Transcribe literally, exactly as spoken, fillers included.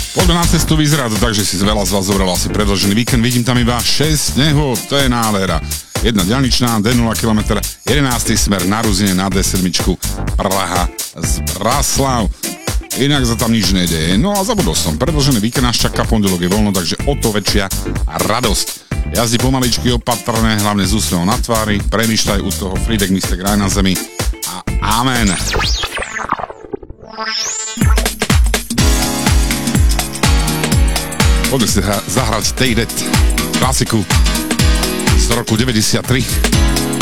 Poďme na cestu, vyzerá to tak, že si veľa z vás zobral asi predĺžený víkend. Vidím tam iba šesť snehov, to je nádhera. Jedna diaľničná, D nula kilometra, jedenásty smer na Ruzine na D sedem, Praha z Braslav. Inak sa tam nič nedeje. No a zabudol som, predĺžený víkend nás čaká, pondelok je voľno, takže o to väčšia radosť. Jazdi pomaličky opatrné, hlavne z úsmevom na tvári, premýšľaj u toho Fridek Mistek raj na zemi a amen. Poďme si zahrať Take That, klasiku z roku deväťdesiattri.